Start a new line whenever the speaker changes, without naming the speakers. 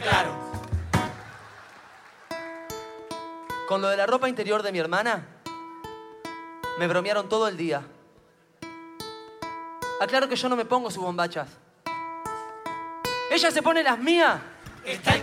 Claro.
Con lo de la ropa interior de mi hermana, me bromearon todo el día. Aclaro que yo no me pongo sus bombachas. Ella se pone las mías.
Está